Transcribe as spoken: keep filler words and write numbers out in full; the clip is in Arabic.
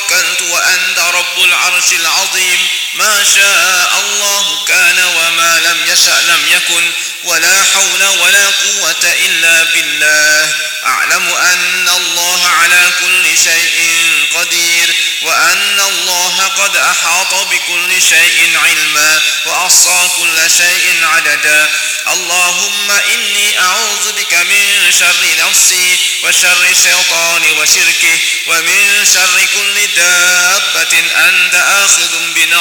توكلت وأنت رب العرش العظيم. ما شاء الله كان وما لم يشأ لم يكن، ولا حول ولا قوة إلا بالله. أعلم أن الله على كل شيء قدير، وأن الله قد أحاط بكل شيء علما، وأحصى كل شيء عددا. اللهم إني أعوذ بك من شر نفسي وشر الشيطان وشركه، ومن شر كل دابة أنت آخذ بنا